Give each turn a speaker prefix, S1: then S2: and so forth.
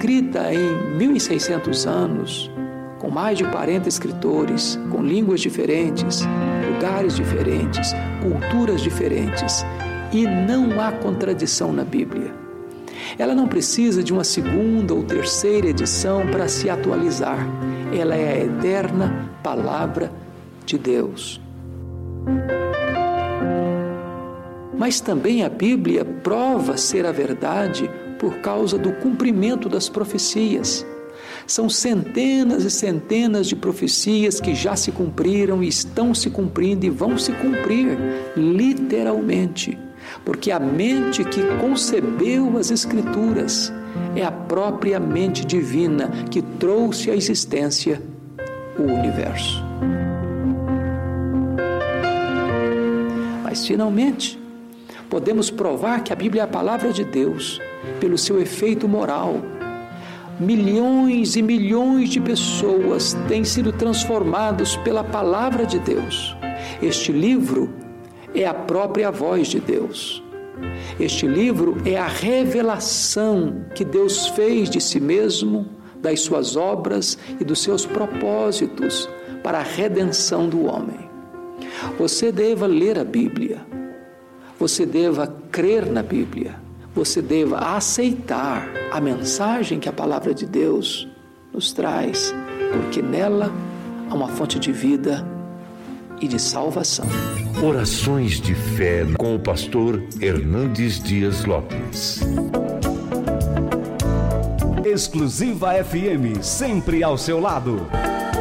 S1: escrita em 1600 anos, com mais de 40 escritores, com línguas diferentes, lugares diferentes, culturas diferentes, e não há contradição na Bíblia. Ela não precisa de uma segunda ou terceira edição para se atualizar. Ela é a eterna palavra de Deus. Mas também a Bíblia prova ser a verdade por causa do cumprimento das profecias. São centenas e centenas de profecias que já se cumpriram e estão se cumprindo e vão se cumprir, literalmente. Porque a mente que concebeu as Escrituras é a própria mente divina que trouxe à existência o universo. Mas, finalmente, podemos provar que a Bíblia é a palavra de Deus pelo seu efeito moral. Milhões e milhões de pessoas têm sido transformados pela palavra de Deus. Este livro é a própria voz de Deus. Este livro é a revelação que Deus fez de si mesmo, das suas obras e dos seus propósitos para a redenção do homem. Você deva ler a Bíblia. Você deva crer na Bíblia. Você deva aceitar a mensagem que a palavra de Deus nos traz, porque nela há uma fonte de vida e de salvação.
S2: Orações de fé com o pastor Hernandes Dias Lopes.
S3: Exclusiva FM, sempre ao seu lado.